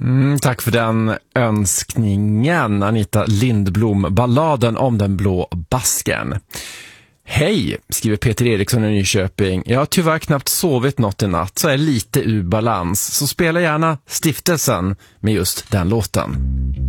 Tack för den önskningen, Anita Lindblom. Balladen om den blå basken. Hej, skriver Peter Eriksson i Nyköping. Jag har tyvärr knappt sovit något i natt, så är lite ur balans. Så spela gärna Stiftelsen med just den låten.